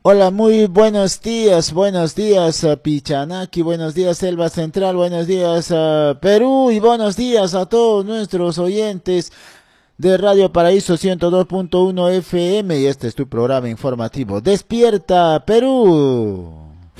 Hola, muy buenos días Pichanaki, buenos días Selva Central, buenos días Perú y buenos días a todos nuestros oyentes de Radio Paraíso 102.1 FM y este es tu programa informativo. Despierta Perú.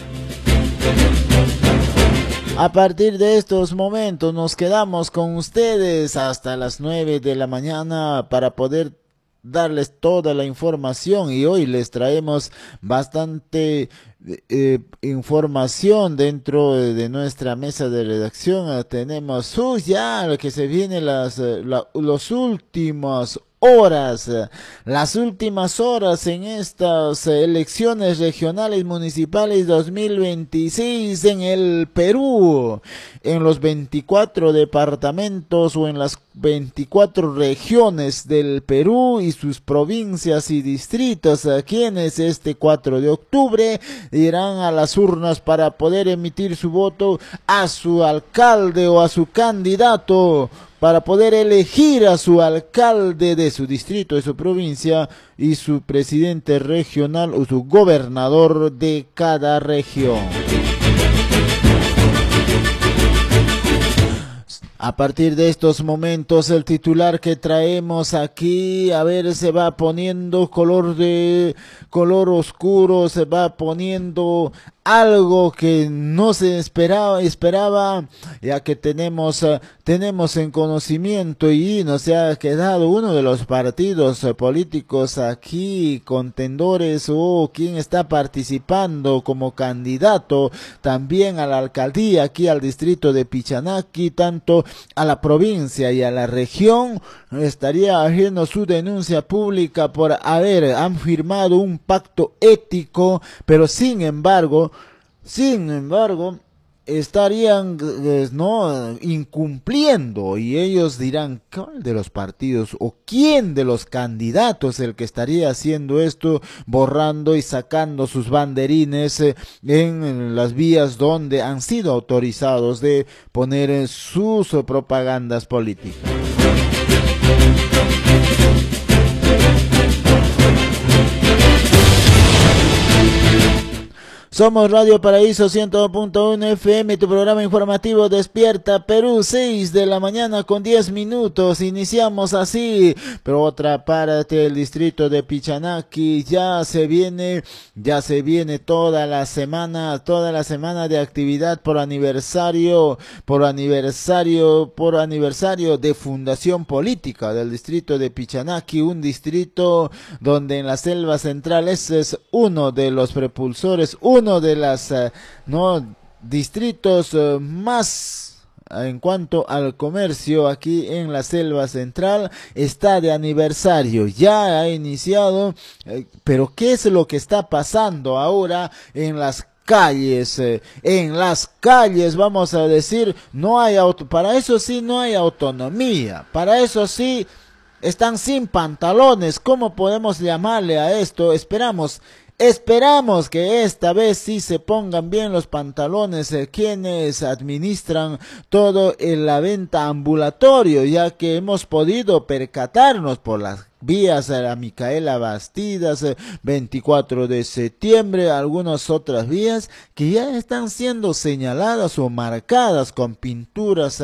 A partir de estos momentos nos quedamos con ustedes hasta las 9 de la mañana para poder darles toda la información y hoy les traemos bastante información dentro de nuestra mesa de redacción. Tenemos ya lo que se viene los últimos horas, las últimas horas en estas elecciones regionales municipales 2026 en el Perú, en los 24 departamentos o en las 24 regiones del Perú y sus provincias y distritos, a quienes este 4 de octubre irán a las urnas para poder emitir su voto a su alcalde o a su candidato, para poder elegir a su alcalde de su distrito, de su provincia, y su presidente regional o su gobernador de cada región. A partir de estos momentos, el titular que traemos aquí, a ver, se va poniendo color oscuro, se va poniendo algo que no se esperaba, ya que tenemos en conocimiento y nos ha quedado uno de los partidos políticos aquí, contendores o quien está participando como candidato también a la alcaldía aquí al distrito de Pichanaki, tanto a la provincia y a la región, estaría haciendo su denuncia pública por han firmado un pacto ético, pero sin embargo, estarían incumpliendo, y ellos dirán, ¿cuál de los partidos o quién de los candidatos el que estaría haciendo esto, borrando y sacando sus banderines en las vías donde han sido autorizados de poner sus propagandas políticas? Somos Radio Paraíso 102.1 FM, tu programa informativo Despierta Perú, 6 de la mañana con 10 minutos. Iniciamos así, pero otra parte, el distrito de Pichanaki ya se viene toda la semana de actividad por aniversario de fundación política del distrito de Pichanaki, un distrito donde en la selva central ese es uno de los prepulsores, uno de los distritos más en cuanto al comercio aquí en la selva central, está de aniversario, ya ha iniciado, pero ¿qué es lo que está pasando ahora en las calles? En las calles, vamos a decir, para eso sí no hay autonomía, para eso sí están sin pantalones. ¿Cómo podemos llamarle a esto? Esperamos que esta vez sí se pongan bien los pantalones quienes administran todo en la venta ambulatorio, ya que hemos podido percatarnos por las vías a la Micaela Bastidas, 24 de septiembre, algunas otras vías que ya están siendo señaladas o marcadas con pinturas